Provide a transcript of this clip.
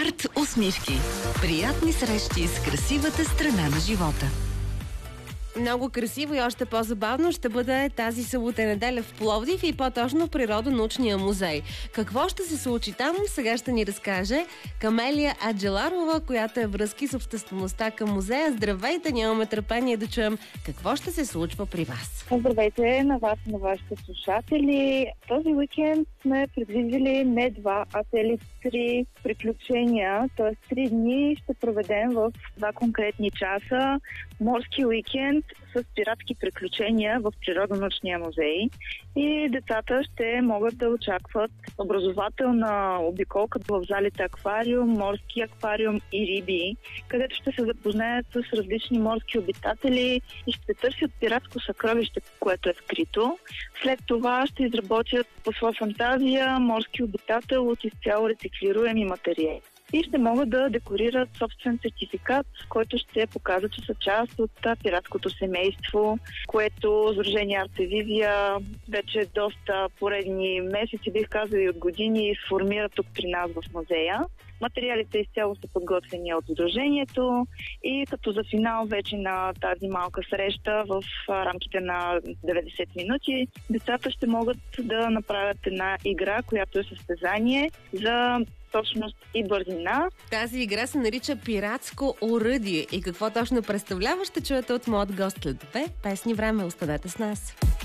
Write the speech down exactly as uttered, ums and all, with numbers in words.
Арт усмивки. Приятни срещи с красивата страна на живота. Много красиво и още по-забавно ще бъде тази събота и неделя в Пловдив и по-точно в Природонаучния музей. Какво ще се случи там, сега ще ни разкаже Камелия Аджеларова, която е връзки с обществеността към музея. Здравейте, нямаме търпение да чуем какво ще се случва при вас. Здравейте на вас и на вашите слушатели. Този уикенд сме предвидили не два, а цели три приключения, т.е. три дни ще проведем в два конкретни часа. Морски уикенд с пиратски приключения в Природонаучния музей и децата ще могат да очакват образователна обиколка в залите аквариум, морски аквариум и риби, където ще се запознаят с различни морски обитатели и ще търсят пиратско съкровище, което е скрито. След това ще изработят по своя фантазия морски обитател от изцяло рециклируеми материали. И ще могат да декорират собствен сертификат, който ще показва, че са част от пиратското семейство, което Сдружение Артевизия вече доста поредни месеци, бих казала и от години, сформира тук при нас в музея. Материалите изцяло са подготвени от Сдружението и като за финал вече на тази малка среща в рамките на деветдесет минути децата ще могат да направят една игра, която е състезание за точност и бързина. Тази игра се нарича Пиратско оръдие. И какво точно представлява, ще чуете от моят гост след две песни време. Останете с нас.